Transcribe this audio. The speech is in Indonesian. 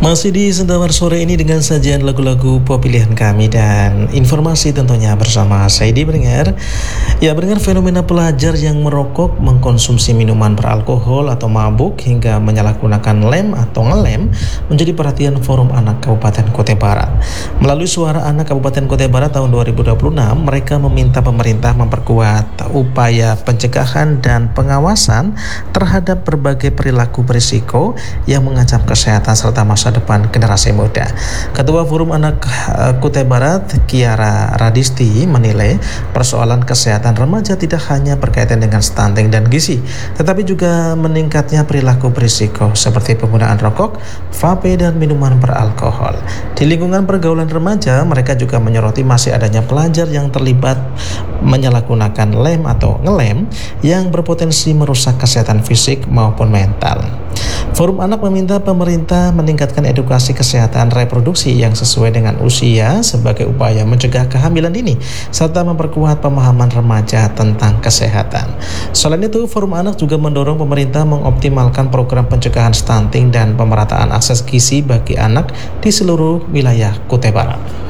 Masih di Sendawar sore ini dengan sajian lagu-lagu pop pilihan kami dan informasi tentunya bersama saya di Pendengar. Ya, pendengar, fenomena pelajar yang merokok, mengkonsumsi minuman beralkohol atau mabuk hingga menyalahgunakan lem atau ngelem menjadi perhatian Forum Anak Kabupaten Kutai Barat. Melalui Suara Anak Kabupaten Kutai Barat tahun 2026, mereka meminta pemerintah memperkuat upaya pencegahan dan pengawasan terhadap berbagai perilaku berisiko yang mengancam kesehatan serta masa depan generasi muda. Ketua Forum Anak Kutai Barat, Kiara Radisti, menilai persoalan kesehatan remaja tidak hanya berkaitan dengan stunting dan gizi, tetapi juga meningkatnya perilaku berisiko seperti penggunaan rokok, vape, dan minuman beralkohol. Di lingkungan pergaulan remaja, mereka juga menyoroti masih adanya pelajar yang terlibat menyalahgunakan lem atau ngelem yang berpotensi merusak kesehatan fisik maupun mental. Forum Anak meminta pemerintah meningkatkan edukasi kesehatan reproduksi yang sesuai dengan usia sebagai upaya mencegah kehamilan dini serta memperkuat pemahaman remaja tentang kesehatan. Selain itu, Forum Anak juga mendorong pemerintah mengoptimalkan program pencegahan stunting dan pemerataan akses gizi bagi anak di seluruh wilayah Kutai Barat.